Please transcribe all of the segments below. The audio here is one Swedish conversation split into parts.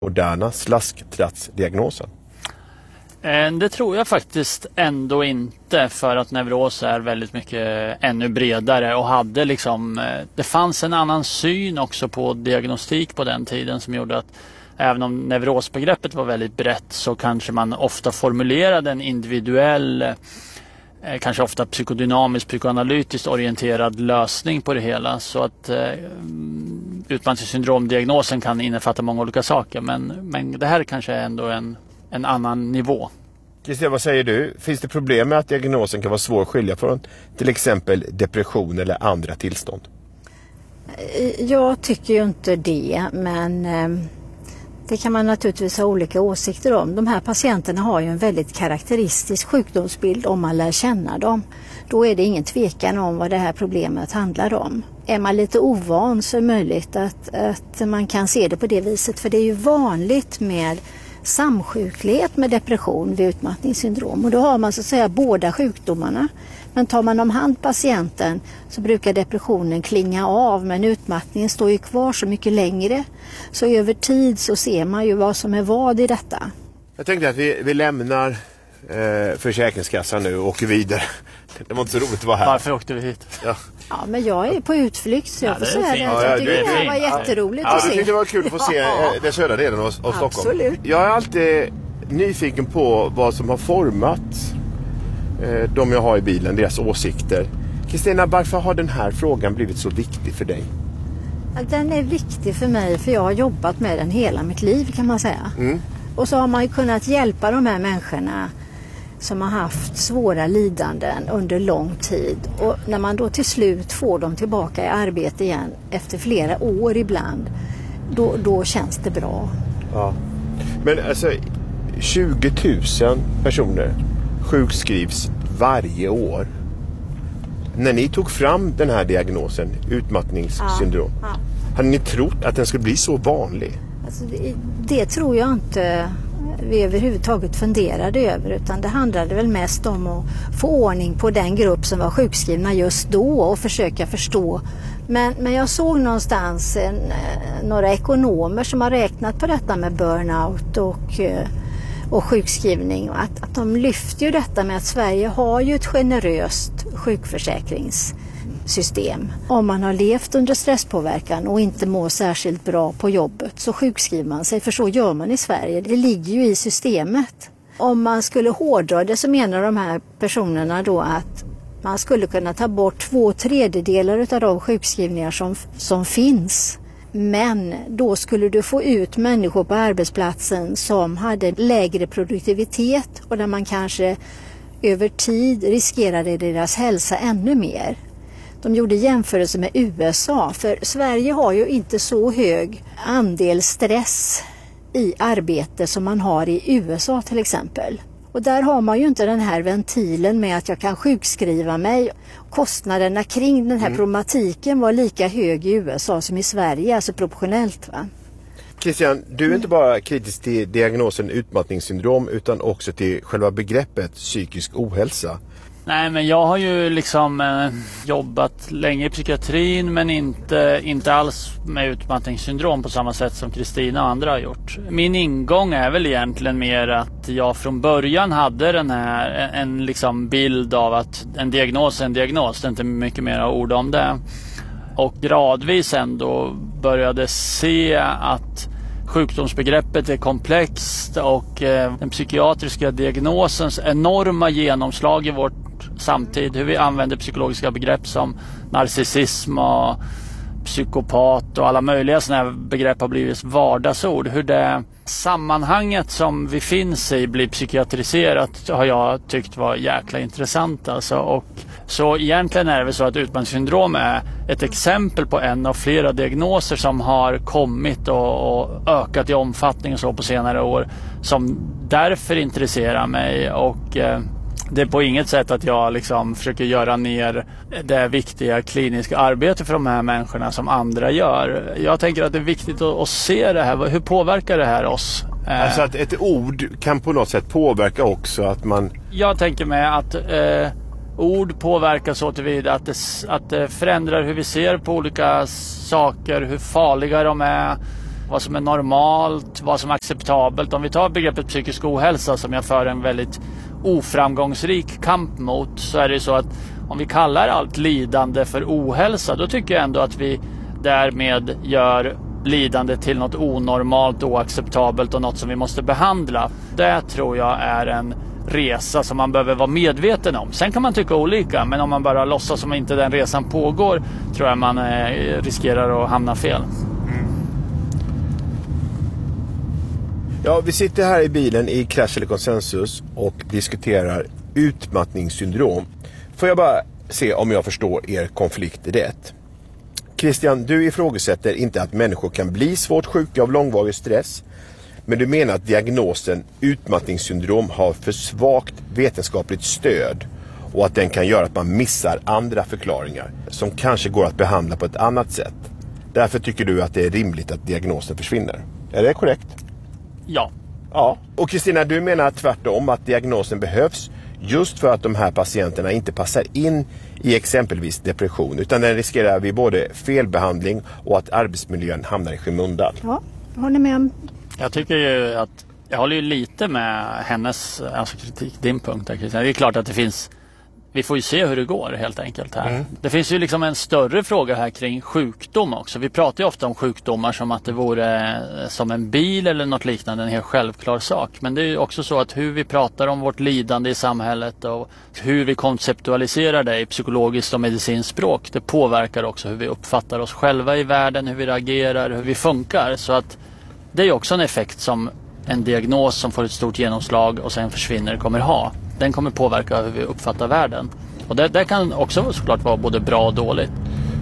moderna slasktratsdiagnosen? Det tror jag faktiskt ändå inte, för att neuros är väldigt mycket ännu bredare och hade liksom, det fanns en annan syn också på diagnostik på den tiden som gjorde att även om neurosbegreppet var väldigt brett så kanske man ofta formulerade en individuell, kanske ofta psykodynamisk, psykoanalytiskt orienterad lösning på det hela. Så att utmattningssyndromdiagnosen kan innefatta många olika saker, men det här kanske är ändå en annan nivå. Kristina, vad säger du? Finns det problem med att diagnosen kan vara svår att skilja från till exempel depression eller andra tillstånd? Jag tycker ju inte det, men det kan man naturligtvis ha olika åsikter om. De här patienterna har ju en väldigt karaktäristisk sjukdomsbild om man lär känna dem. Då är det ingen tvekan om vad det här problemet handlar om. Är man lite ovan så är det möjligt att man kan se det på det viset. För det är ju vanligt med samsjuklighet med depression vid utmattningssyndrom. Och då har man så att säga båda sjukdomarna. Men tar man om hand patienten så brukar depressionen klinga av, men utmattningen står ju kvar så mycket längre. Så över tid så ser man ju vad som är vad i detta. Jag tänkte att vi lämnar Försäkringskassan nu och åker vidare. Det var inte så roligt att vara här. Varför åkte vi hit? Ja, men jag är på utflykt så jag får säga det. Jag tycker det här var jätteroligt att se. Jag tyckte det var kul att få se den södra delen av Stockholm. Absolut. Jag är alltid nyfiken på vad som har format de jag har i bilen, deras åsikter. Kristina, varför har den här frågan blivit så viktig för dig? Den är viktig för mig för jag har jobbat med den hela mitt liv, kan man säga. Och så har man ju kunnat hjälpa de här människorna som har haft svåra lidanden under lång tid. Och när man då till slut får dem tillbaka i arbete igen efter flera år ibland, då känns det bra. Ja. Men alltså 20 000 personer sjukskrivs varje år. När ni tog fram den här diagnosen, utmattningssyndrom, hade ni trott att den skulle bli så vanlig? Alltså det tror jag inte vi överhuvudtaget funderade över, utan det handlade väl mest om att få ordning på den grupp som var sjukskrivna just då och försöka förstå. Men jag såg någonstans några ekonomer som har räknat på detta med burnout och sjukskrivning, och att de lyfter ju detta med att Sverige har ju ett generöst sjukförsäkringssystem. Om man har levt under stresspåverkan och inte mår särskilt bra på jobbet så sjukskriver man sig, för så gör man i Sverige. Det ligger ju i systemet. Om man skulle hårdra det så menar de här personerna då att man skulle kunna ta bort 2/3 av de sjukskrivningar som finns. Men då skulle du få ut människor på arbetsplatsen som hade lägre produktivitet och där man kanske över tid riskerade deras hälsa ännu mer. De gjorde jämförelse med USA, för Sverige har ju inte så hög andel stress i arbete som man har i USA till exempel. Och där har man ju inte den här ventilen med att jag kan sjukskriva mig. Kostnaderna kring den här problematiken var lika hög i USA som i Sverige, alltså proportionellt, va? Christian, du är inte bara kritisk till diagnosen utmattningssyndrom utan också till själva begreppet psykisk ohälsa. Nej, men jag har ju liksom jobbat länge i psykiatrin, men inte alls med utmattningssyndrom på samma sätt som Kristina och andra har gjort. Min ingång är väl egentligen mer att jag från början hade en liksom bild av att en diagnos är en diagnos, det är inte mycket mer ord om det. Och gradvis ändå började se att sjukdomsbegreppet är komplext och den psykiatriska diagnosens enorma genomslag i vårt samtid, hur vi använder psykologiska begrepp som narcissism och psykopat och alla möjliga sådana här begrepp har blivit vardagsord. Hur det sammanhanget som vi finns i blir psykiatriserat har jag tyckt var jäkla intressant alltså. Och så egentligen är det väl så att utmattningssyndrom är ett exempel på en av flera diagnoser som har kommit och ökat i omfattning och så på senare år, som därför intresserar mig. Och det är på inget sätt att jag liksom försöker göra ner det viktiga kliniska arbetet för de här människorna som andra gör. Jag tänker att det är viktigt att se det här. Hur påverkar det här oss? Alltså att ett ord kan på något sätt påverka också att man... Jag tänker mig att ord påverkar så tillvida att det förändrar hur vi ser på olika saker, hur farliga de är. vad som är normalt, vad som är acceptabelt. Om vi tar begreppet psykisk ohälsa som jag för en väldigt oframgångsrik kamp mot, så är det så att om vi kallar allt lidande för ohälsa, då tycker jag ändå att vi därmed gör lidande till något onormalt, oacceptabelt och något som vi måste behandla. Det tror jag är en resa som man behöver vara medveten om. Sen kan man tycka olika, men om man bara låtsas som inte den resan pågår, tror jag man riskerar att hamna fel. Ja, vi sitter här i bilen i Clash eller Consensus och diskuterar utmattningssyndrom. Får jag bara se om jag förstår er konflikt rätt. Christian, du ifrågasätter inte att människor kan bli svårt sjuka av långvarig stress, men du menar att diagnosen utmattningssyndrom har för svagt vetenskapligt stöd och att den kan göra att man missar andra förklaringar som kanske går att behandla på ett annat sätt. Därför tycker du att det är rimligt att diagnosen försvinner. Är det korrekt? Ja. Ja. Och Kristina, du menar tvärtom att diagnosen behövs just för att de här patienterna inte passar in i exempelvis depression, utan den riskerar vid både felbehandling och att arbetsmiljön hamnar i skymundan. Ja, jag håller med om. Jag tycker ju att jag håller ju lite med hennes kritik, din punkt där, Christian. Det är klart att det finns, vi får ju se hur det går helt enkelt här. Det finns ju liksom en större fråga här kring sjukdom också. Vi pratar ju ofta om sjukdomar som att det vore som en bil eller något liknande, en helt självklar sak. Men det är ju också så att hur vi pratar om vårt lidande i samhället och hur vi konceptualiserar det i psykologiskt och medicinskt språk, det påverkar också hur vi uppfattar oss själva i världen, hur vi reagerar, hur vi funkar. Så att det är också en effekt som en diagnos som får ett stort genomslag och sen försvinner kommer ha. Den kommer påverka hur vi uppfattar världen. Och det kan också såklart vara både bra och dåligt.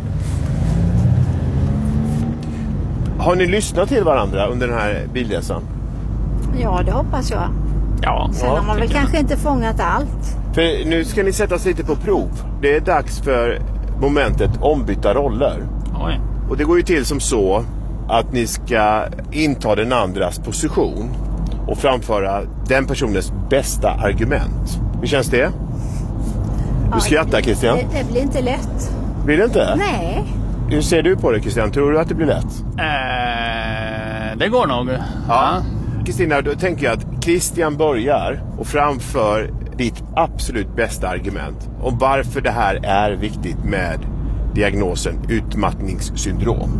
Har ni lyssnat till varandra under den här bilresan? Ja, det hoppas jag. Ja, Sen har man väl kanske inte fångat allt. För nu ska ni sättas lite på prov. Det är dags för momentet ombytta roller. Oj. Och det går ju till som så att ni ska inta den andras position och framföra den personens bästa argument. Hur känns det? Du skrattar, Christian. Det blir inte lätt. Blir det inte? Nej. Hur ser du på det, Christian? Tror du att det blir lätt? Det går nog. Ja. Kristina, då tänker jag att Christian börjar och framför ditt absolut bästa argument om varför det här är viktigt med diagnosen utmattningssyndrom.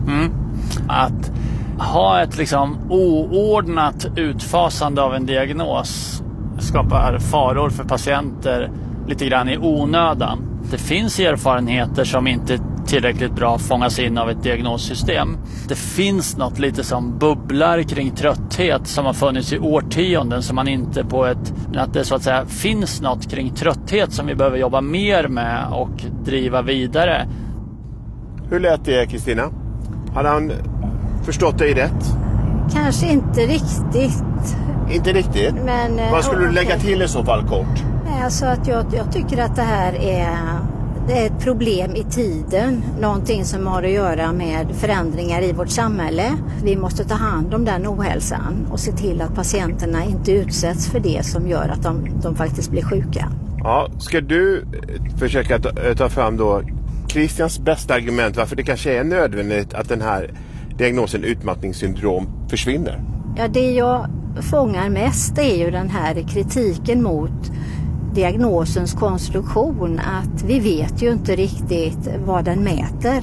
Att ha ett liksom oordnat utfasande av en diagnos skapar faror för patienter lite grann i onödan. Det finns erfarenheter som inte tillräckligt bra fångas in av ett diagnossystem. Det finns något lite som bubblar kring trötthet som har funnits i årtionden som man inte på ett, att det så att säga finns något kring trötthet som vi behöver jobba mer med och driva vidare. Hur lät det, Kristina? Hade han förstått dig rätt? Kanske inte riktigt. Inte riktigt? Men, vad skulle du lägga till i så fall kort? Alltså att jag tycker att det här är ett problem i tiden. Någonting som har att göra med förändringar i vårt samhälle. Vi måste ta hand om den ohälsan och se till att patienterna inte utsätts för det som gör att de faktiskt blir sjuka. Ja, ska du försöka ta fram då Christians bästa argument varför det kanske är nödvändigt att den här diagnosen utmattningssyndrom försvinner? Ja, det jag fångar mest är ju den här kritiken mot diagnosens konstruktion, att vi vet ju inte riktigt vad den mäter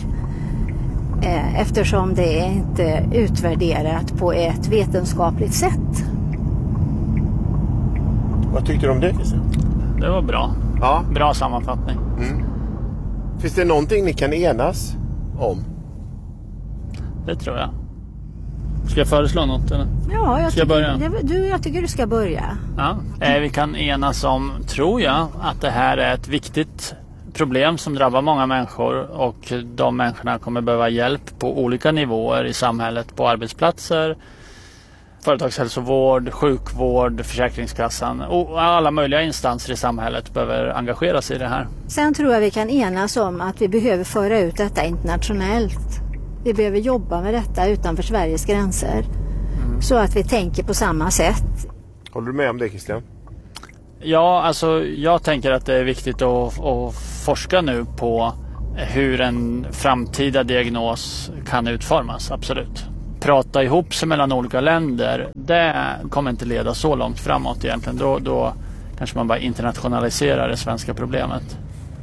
eftersom det är inte utvärderat på ett vetenskapligt sätt. Vad tyckte du om det, Christian? Det var bra. Ja. Bra sammanfattning. Finns det någonting ni kan enas om? Det tror jag. Ska jag föreslå något eller? Ja, jag tycker du ska börja. Ja. Vi kan enas om, tror jag, att det här är ett viktigt problem som drabbar många människor och de människorna kommer behöva hjälp på olika nivåer i samhället, på arbetsplatser, företagshälsovård, sjukvård, Försäkringskassan och alla möjliga instanser i samhället behöver engagera sig i det här. Sen tror jag vi kan enas om att vi behöver föra ut detta internationellt. Vi behöver jobba med detta utanför Sveriges gränser så att vi tänker på samma sätt. Håller du med om det, Christian? Ja, alltså jag tänker att det är viktigt att forska nu på hur en framtida diagnos kan utformas, absolut. prata ihop sig mellan olika länder, det kommer inte leda så långt framåt egentligen. Då kanske man bara internationaliserar det svenska problemet.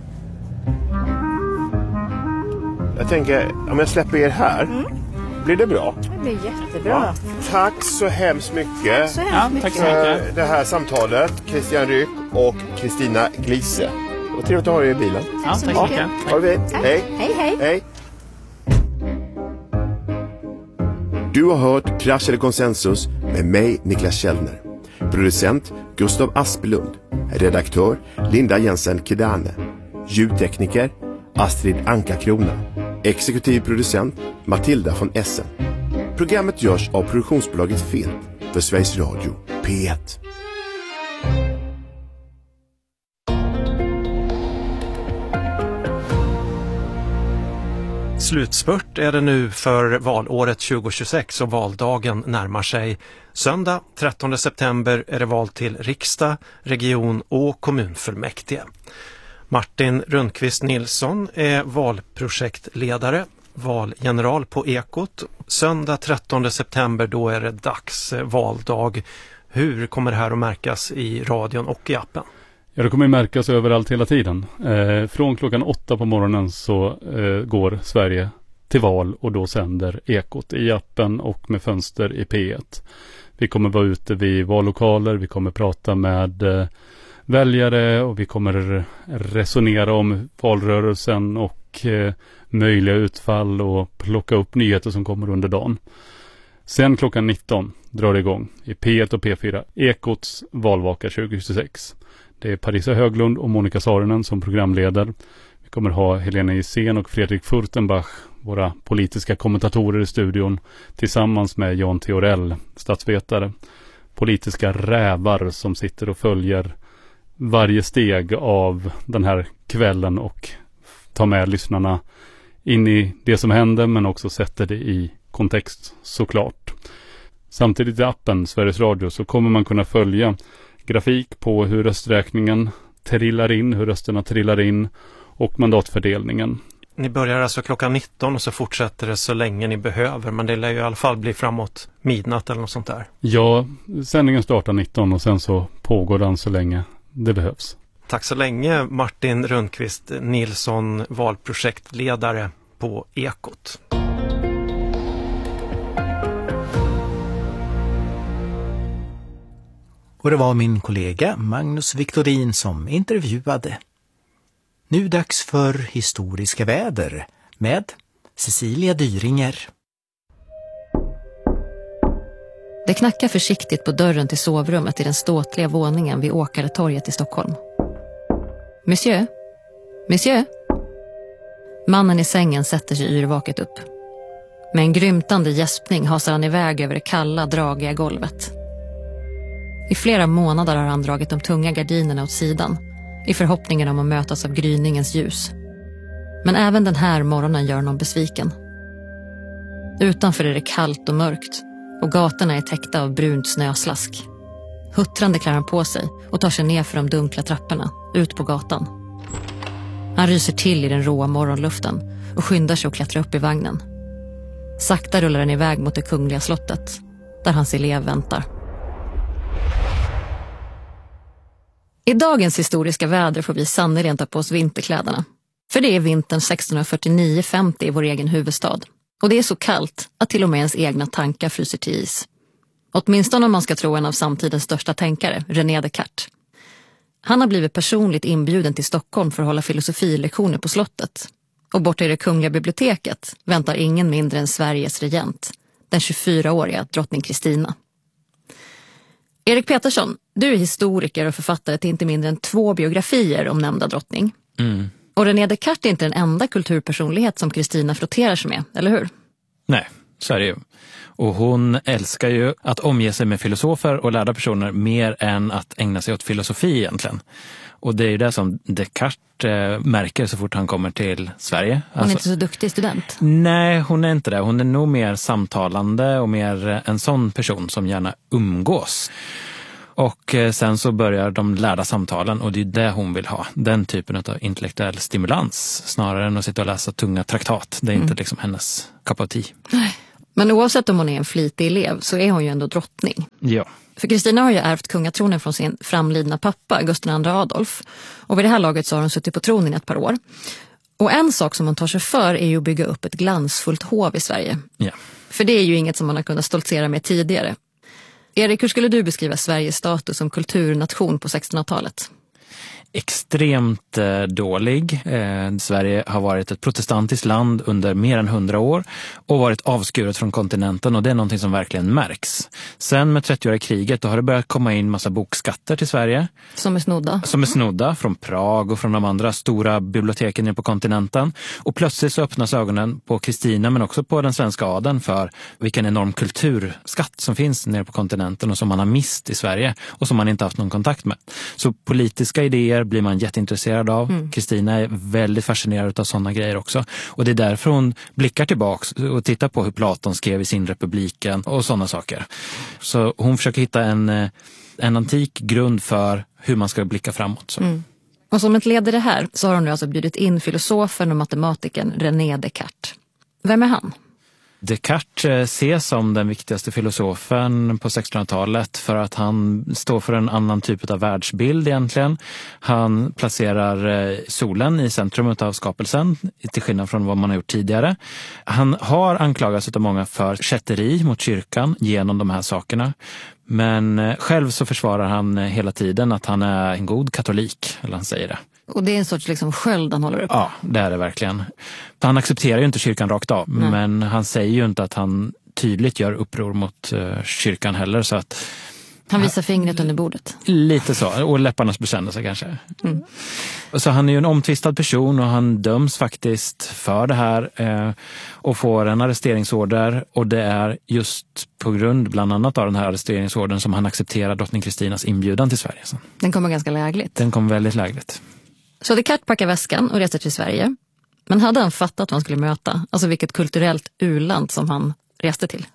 Jag tänker, om jag släpper er här, blir det bra? Det blir jättebra. Ja. Tack så hemskt mycket Tack så mycket. det här samtalet. Christian Ryck och Kristina Gliese. Och trevligt att ha er i bilen. Ja, tack så mycket. Ha det fint. Hej. Hej. Hej. Du har hört Krasch eller Konsensus med mig, Niklas Källner. Producent Gustav Aspelund. Redaktör Linda Jensen Kidane. Ljudtekniker Astrid Anka-Krona. Exekutiv producent Matilda von Essen. Programmet görs av produktionsbolaget Film för Sveriges Radio P1. Slutspurt är det nu för valåret 2026 och valdagen närmar sig. Söndag 13 september är det val till riksdag, region och kommunfullmäktige. Martin Rundqvist Nilsson är valprojektledare, valgeneral på Ekot. Söndag 13 september, då är det dags, valdag. Hur kommer det här att märkas i radion och i appen? Ja, det kommer märkas överallt hela tiden. Från klockan 8 på morgonen så går Sverige till val och då sänder Ekot i appen och med fönster i P1. Vi kommer vara ute vid vallokaler, vi kommer prata med väljare och vi kommer resonera om valrörelsen och möjliga utfall och plocka upp nyheter som kommer under dagen. Sen klockan 19 drar det igång i P1 och P4 Ekots valvaka 2026. Det är Parisa Höglund och Monica Saarinen som programledare. Vi kommer ha Helena Isen och Fredrik Furtenbach, våra politiska kommentatorer i studion, tillsammans med Jan Theorell, statsvetare. Politiska rävar som sitter och följer varje steg av den här kvällen och tar med lyssnarna in i det som händer, men också sätter det i kontext såklart. Samtidigt i appen Sveriges Radio så kommer man kunna följa grafik på hur rösträkningen trillar in, hur rösterna trillar in och mandatfördelningen. Ni börjar alltså klockan 19 och så fortsätter det så länge ni behöver, men det lär ju i alla fall bli framåt midnatt eller något sånt där. Ja, sändningen startar 19 och sen så pågår den så länge det behövs. Tack så länge Martin Rundqvist Nilsson, valprojektledare på Ekot. Och det var min kollega Magnus Victorin som intervjuade. Nu dags för historiska väder med Cecilia Dyringer. Det knackar försiktigt på dörren till sovrummet i den ståtliga våningen vid Åkaretorget i Stockholm. Monsieur? Monsieur? Mannen i sängen sätter sig yrvaket upp. Med en grymtande gäspning hasar han iväg över det kalla, dragiga golvet. I flera månader har han dragit de tunga gardinerna åt sidan i förhoppningen om att mötas av gryningens ljus. Men även den här morgonen gör någon besviken. Utanför är det kallt och mörkt och gatorna är täckta av brunt snöslask. Huttrande klär han på sig och tar sig ner för de dunkla trapporna, ut på gatan. Han ryser till i den råa morgonluften och skyndar sig att klättra upp i vagnen. Sakta rullar den iväg mot det kungliga slottet, där hans elev väntar. I dagens historiska väder får vi sannerligen ta på oss vinterkläderna. För det är vintern 1649-50 i vår egen huvudstad. Och det är så kallt att till och med ens egna tankar fryser till is. Åtminstone om man ska tro en av samtidens största tänkare, René Descartes. Han har blivit personligt inbjuden till Stockholm för att hålla filosofilektioner på slottet. Och borta i det kungliga biblioteket väntar ingen mindre än Sveriges regent, den 24-åriga drottning Kristina. Erik Petersson, du är historiker och författare till inte mindre än 2 biografier om nämnda drottning. Och René Descartes är inte den enda kulturpersonlighet som Kristina frotterar sig med, eller hur? Nej, så är det ju. Och hon älskar ju att omge sig med filosofer och lärda personer mer än att ägna sig åt filosofi egentligen. Och det är ju det som Descartes märker så fort han kommer till Sverige. Hon är inte så duktig student. Nej, hon är inte det. Hon är nog mer samtalande och mer en sån person som gärna umgås. Och sen så börjar de lärda samtalen och det är det hon vill ha. Den typen av intellektuell stimulans snarare än att sitta och läsa tunga traktat. Det är inte liksom hennes cup of tea. Men oavsett om hon är en flitig elev så är hon ju ändå drottning. Ja. För Kristina har ju ärvt kungatronen från sin framlidna pappa, Gustav II Adolf. Och vid det här laget så har hon suttit på tronen i ett par år. Och en sak som hon tar sig för är ju att bygga upp ett glansfullt hov i Sverige. Ja. För det är ju inget som man har kunnat stoltsera med tidigare. Erik, hur skulle du beskriva Sveriges status som kulturnation på 1600-talet? Extremt dålig. Sverige har varit ett protestantiskt land under mer än 100 år och varit avskuret från kontinenten, och det är någonting som verkligen märks. Sen med 30-åriga kriget då har det börjat komma in massa bokskatter till Sverige. Som är snodda från Prag och från de andra stora biblioteken nere på kontinenten. Och plötsligt så öppnas ögonen på Kristina men också på den svenska adeln för vilken enorm kulturskatt som finns nere på kontinenten och som man har mist i Sverige och som man inte haft någon kontakt med. Så politiska idéer blir man jätteintresserad av. Kristina är väldigt fascinerad av sådana grejer också. Och det är därför hon blickar tillbaks och tittar på hur Platon skrev i sin Republiken och sådana saker. Så hon försöker hitta en antik grund för hur man ska blicka framåt. Så. Och som ett led i det här så har hon nu alltså bjudit in filosofen och matematikern René Descartes. Vem är han? Descartes ses som den viktigaste filosofen på 1600-talet för att han står för en annan typ av världsbild egentligen. Han placerar solen i centrum av skapelsen till skillnad från vad man har gjort tidigare. Han har anklagats av många för kätteri mot kyrkan genom de här sakerna. Men själv så försvarar han hela tiden att han är en god katolik, eller han säger det. Och det är en sorts liksom sköld han håller upp. Ja, det är det verkligen. Han accepterar ju inte kyrkan rakt av, men han säger ju inte att han tydligt gör uppror mot kyrkan heller. Så att han visar fingret under bordet. Lite så, och läpparnas bekännelse kanske. Så han är ju en omtvistad person och han döms faktiskt för det här och får en arresteringsorder, och det är just på grund bland annat av den här arresteringsordern som han accepterar drottning Kristinas inbjudan till Sverige. Så. Den kommer ganska lägligt. Den kom väldigt lägligt. Så Descartes packar väskan och reser till Sverige. Men hade han fattat vad han skulle möta? Alltså vilket kulturellt urland som han reste till?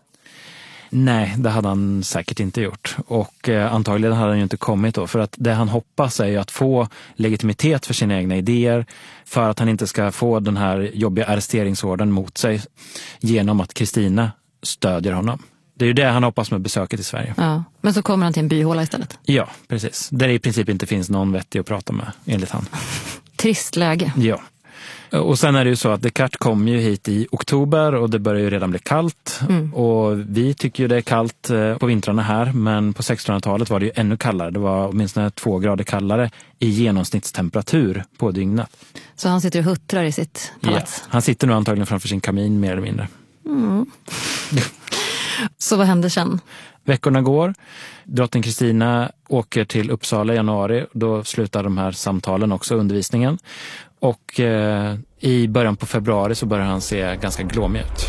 Nej, det hade han säkert inte gjort. Och antagligen hade han ju inte kommit då. För att det han hoppas är ju att få legitimitet för sina egna idéer. För att han inte ska få den här jobbiga arresteringsorden mot sig genom att Kristina stödjer honom. Det är ju det han hoppas med besöket i Sverige. Ja, men så kommer han till en byhåla istället. Ja, precis. Där det i princip inte finns någon vettig att prata med, enligt han. Trist läge. Ja. Och sen är det ju så att Descartes kom ju hit i oktober och det börjar ju redan bli kallt. Och vi tycker ju det är kallt på vintrarna här, men på 1600-talet var det ju ännu kallare. Det var åtminstone 2 grader kallare i genomsnittstemperatur på dygnet. Så han sitter och huttrar i sitt palats? Ja, han sitter nu antagligen framför sin kamin mer eller mindre. Så vad händer sen? Veckorna går. Drottning Kristina åker till Uppsala i januari. Då slutar de här samtalen också, undervisningen. Och i början på februari så börjar han se ganska glåmig ut.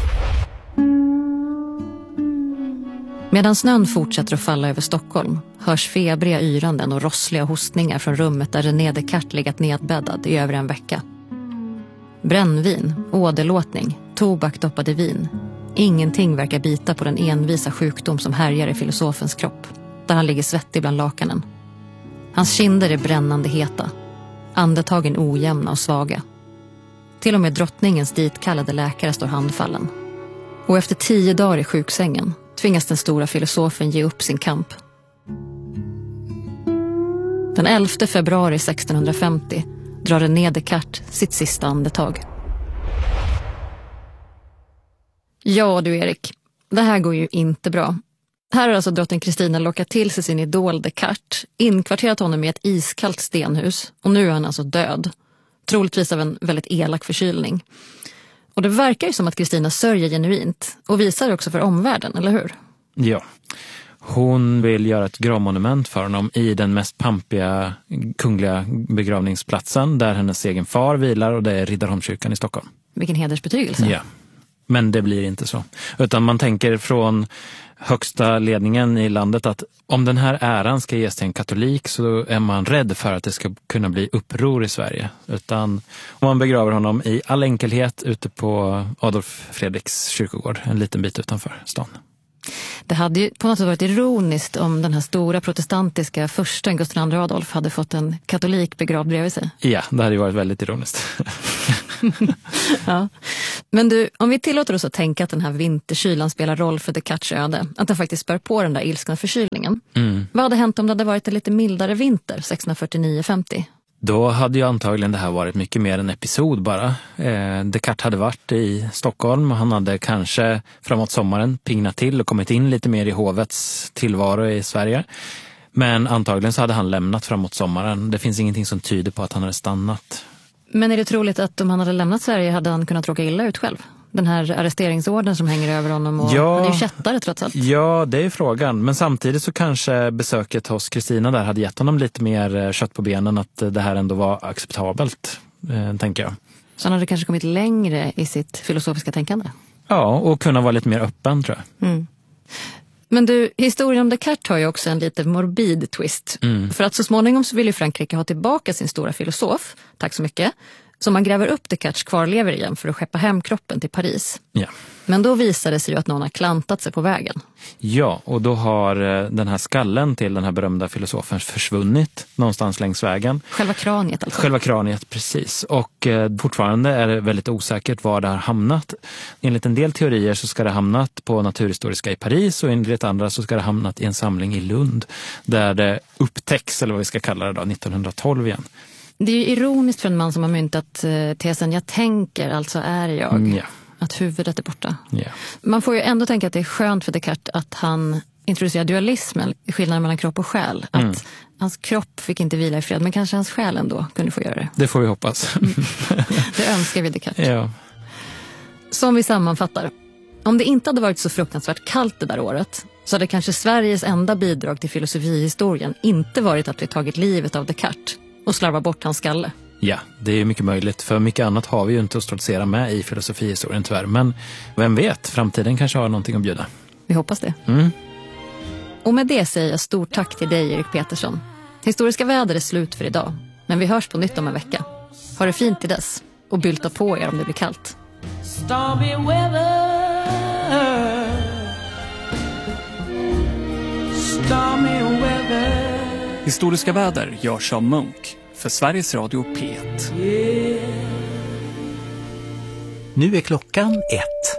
Medan snön fortsätter att falla över Stockholm hörs febriga yranden och rossliga hostningar från rummet där René Descartes legat nedbäddad i över en vecka. Brännvin, åderlåtning, tobak doppad i vin. Ingenting verkar bita på den envisa sjukdom som härjar i filosofens kropp, där han ligger svettig bland lakanen. Hans kinder är brännande heta, andetagen ojämna och svaga. Till och med drottningens ditkallade läkare står handfallen. Och efter 10 dagar i sjuksängen tvingas den stora filosofen ge upp sin kamp. Den 11 februari 1650 drar René Descartes sitt sista andetag. Ja du Erik, det här går ju inte bra. Här har alltså drottning Kristina lockat till sig sin idol Descartes, inkvarterat honom i ett iskallt stenhus och nu är han alltså död. Troligtvis av en väldigt elak förkylning. Och det verkar ju som att Kristina sörjer genuint och visar också för omvärlden, eller hur? Ja, hon vill göra ett gravmonument för honom i den mest pampiga kungliga begravningsplatsen där hennes egen far vilar, och det är Riddarholmskyrkan i Stockholm. Vilken hedersbetygelse. Ja, men det blir inte så. Utan man tänker från högsta ledningen i landet att om den här äran ska ges till en katolik så är man rädd för att det ska kunna bli uppror i Sverige. Utan man begraver honom i all enkelhet ute på Adolf Fredriks kyrkogård, en liten bit utanför stan. Det hade ju på något sätt varit ironiskt om den här stora protestantiska fursten Gustav II Adolf hade fått en katolik begravd bredvid sig. Ja, det hade ju varit väldigt ironiskt. Ja. Men du, om vi tillåter oss att tänka att den här vinterkylan spelar roll för Descartes öde, att den faktiskt spär på den där ilskna förkylningen. Vad hade hänt om det hade varit en lite mildare vinter 1649-50? Då hade ju antagligen det här varit mycket mer en episod bara. Descartes hade varit i Stockholm och han hade kanske framåt sommaren pignat till och kommit in lite mer i hovets tillvaro i Sverige. Men antagligen så hade han lämnat framåt sommaren. Det finns ingenting som tyder på att han hade stannat. Men är det troligt att om han hade lämnat Sverige hade han kunnat råka illa ut själv? Den här arresteringsorden som hänger över honom och han är ju kättare trots allt. Ja, det är frågan. Men samtidigt så kanske besöket hos Kristina där hade gett honom lite mer kött på benen, att det här ändå var acceptabelt, tänker jag. Så han hade kanske kommit längre i sitt filosofiska tänkande? Ja, och kunna vara lite mer öppen, tror jag. Mm. Men du, historien om Descartes har ju också en lite morbid twist. För att så småningom så vill ju Frankrike ha tillbaka sin stora filosof, tack så mycket, så man gräver upp Descartes kvarlever igen för att skeppa hem kroppen till Paris. Ja. Men då visar det sig ju att någon har klantat sig på vägen. Ja, och då har den här skallen till den här berömda filosofen försvunnit någonstans längs vägen. Själva kraniet alltså? Själva kraniet, precis. Och fortfarande är det väldigt osäkert var det har hamnat. Enligt en del teorier så ska det ha hamnat på Naturhistoriska i Paris och enligt andra så ska det ha hamnat i en samling i Lund där det upptäcks, eller vad vi ska kalla det då, 1912 igen. Det är ju ironiskt för en man som har myntat tesen jag tänker, alltså är jag. Ja. Att huvudet är borta. Ja. Man får ju ändå tänka att det är skönt för Descartes att han introducerar dualismen, skillnaden mellan kropp och själ. Att hans kropp fick inte vila i fred, men kanske hans själ ändå kunde få göra det. Det får vi hoppas. Det önskar vi Descartes. Ja. Som vi sammanfattar. Om det inte hade varit så fruktansvärt kallt det där året så hade kanske Sveriges enda bidrag till filosofihistorien inte varit att vi tagit livet av Descartes och slarva bort hans skalle. Ja, det är mycket möjligt. För mycket annat har vi ju inte att stoltsera med i filosofihistorien tyvärr. Men vem vet, framtiden kanske har någonting att bjuda. Vi hoppas det. Och med det säger jag stort tack till dig, Erik Petersson. Historiska väder är slut för idag. Men vi hörs på nytt om en vecka. Ha det fint till dess. Och bylta på er om det blir kallt. Stormy weather. Stormy weather. Historiska väder görs av Munk för Sveriges Radio P1. Nu är klockan 1.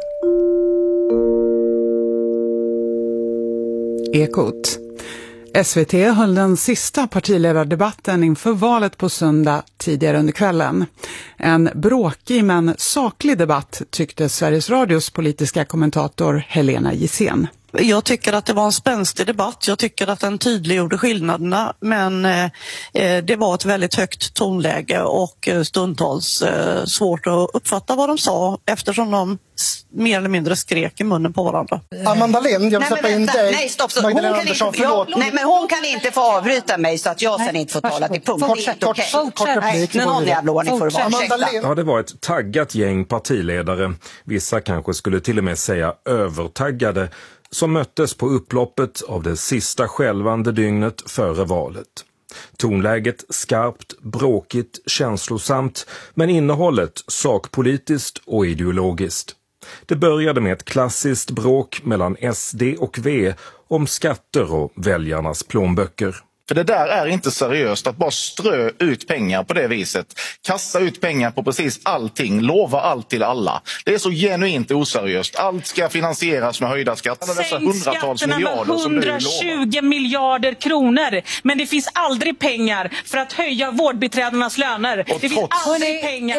Ekot. SVT höll den sista partiledardebatten inför valet på söndag tidigare under kvällen. En bråkig men saklig debatt tyckte Sveriges Radios politiska kommentator Helena Gissén. Jag tycker att det var en spänstig debatt. Jag tycker att den tydliggjorde skillnaderna, men det var ett väldigt högt tonläge och stundtals svårt att uppfatta vad de sa eftersom de mer eller mindre skrek i munnen på varandra. Amanda Lind, jag vill släppa in dig. Nej, stopp. Magdalena Andersson, förlåt. Nej, men hon kan inte få avbryta mig så att jag sen inte får tala till punkt. Kort replik. Någon jävla ordning får det vara. Ja, det var ett taggat gäng partiledare. Vissa kanske skulle till och med säga övertaggade, som möttes på upploppet av det sista skälvande dygnet före valet. Tonläget skarpt, bråkigt, känslosamt, men innehållet sakpolitiskt och ideologiskt. Det började med ett klassiskt bråk mellan SD och V om skatter och väljarnas plånböcker. För det där är inte seriöst, att bara strö ut pengar på det viset. Kasta ut pengar på precis allting, lova allt till alla. Det är så genuint oseriöst. Allt ska finansieras med höjda skatter. Sänk skatterna med 120 miljarder kronor. Men det finns aldrig pengar för att höja vårdbiträdernas löner. Det finns aldrig pengar.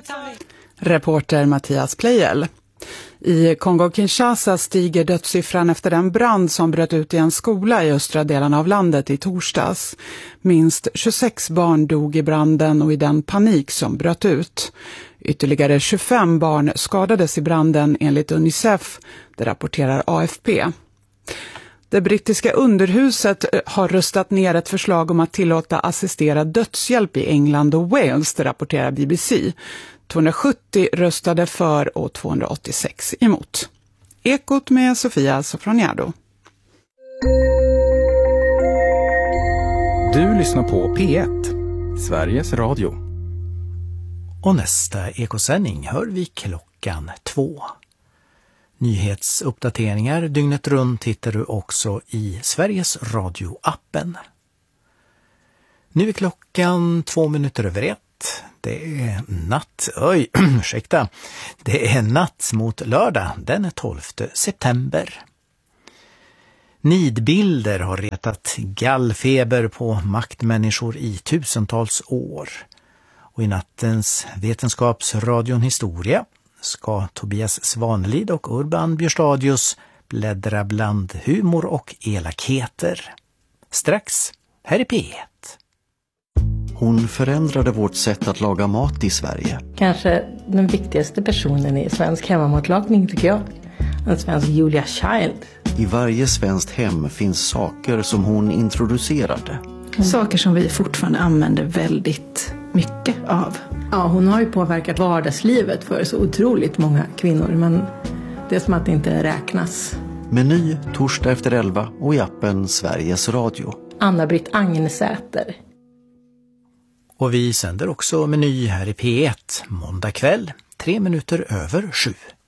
Reporter Mattias Plejel. I Kongo-Kinshasa stiger dödssiffran efter den brand som bröt ut i en skola i östra delarna av landet i torsdags. Minst 26 barn dog i branden och i den panik som bröt ut. Ytterligare 25 barn skadades i branden enligt Unicef, det rapporterar AFP. Det brittiska underhuset har röstat ner ett förslag om att tillåta assisterad dödshjälp i England och Wales, det rapporterar BBC. 270 röstade för och 286 emot. Ekot med Sofia Sofroniado. Du lyssnar på P1, Sveriges Radio. Och nästa ekosändning hör vi klockan 2. Nyhetsuppdateringar dygnet runt hittar du också i Sveriges Radio-appen. Nu är klockan 2 minuter över 1. Det är ursäkta. Det är natt mot lördag den 12 september. Nidbilder har retat gallfeber på maktmänniskor i tusentals år. Och i nattens Vetenskapsradion Historia ska Tobias Svanelid och Urban Björstadius bläddra bland humor och elakheter. Strax här i P1. Hon förändrade vårt sätt att laga mat i Sverige. Kanske den viktigaste personen i svensk hemmamatlagning tycker jag. En svensk Julia Child. I varje svenskt hem finns saker som hon introducerade. Saker som vi fortfarande använder väldigt mycket av. Ja, hon har ju påverkat vardagslivet för så otroligt många kvinnor, men det är som att det inte räknas. Meny torsdag efter 11 och i appen Sveriges Radio. Anna-Britt Agnesäter. Och vi sänder också Meny här i P1 måndag kväll 3 minuter över 7.